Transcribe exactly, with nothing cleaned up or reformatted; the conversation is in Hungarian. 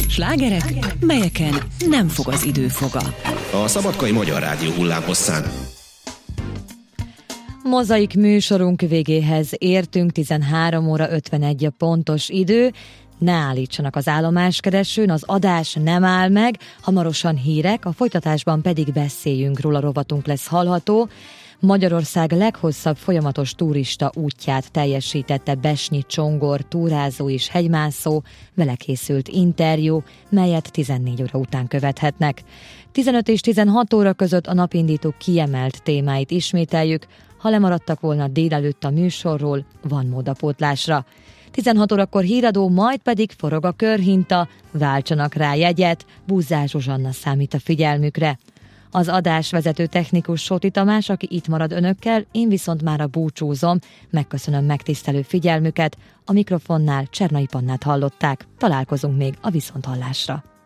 Slágerek, melyeken nem fog az idő foga. A Szabadkai Magyar Rádió hullámhosszán. Mozaik műsorunk végéhez értünk, tizenhárom óra ötvenegy a pontos idő. Ne állítsanak az állomáskeresőn, az adás nem áll meg, hamarosan hírek, a folytatásban pedig beszéljünk róla, rovatunk lesz hallható. Magyarország leghosszabb folyamatos turista útját teljesítette Besnyi Csongor túrázó és hegymászó, vele készült interjú, melyet tizennégy óra után követhetnek. tizenöt és tizenhat óra között a napindító kiemelt témáit ismételjük, ha lemaradtak volna délelőtt a műsorról, van mód a pótlásra. tizenhat órakor híradó, majd pedig forog a körhinta, váltsanak rá jegyet, Búzzás Zsuzsanna számít a figyelmükre. Az adásvezető technikus Sóti Tamás, aki itt marad önökkel, én viszont mára búcsúzom, megköszönöm megtisztelő figyelmüket, a mikrofonnál Csernai Pannát hallották, találkozunk még a viszonthallásra.